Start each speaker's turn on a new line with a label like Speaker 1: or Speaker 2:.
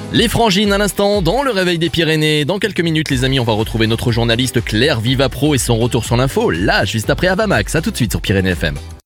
Speaker 1: Les Frangines à l'instant dans le réveil des Pyrénées. Dans quelques minutes les amis, on va retrouver notre journaliste Claire Vivapro et son retour sur l'info, là juste après Avamax. À tout de suite sur Pyrénées FM.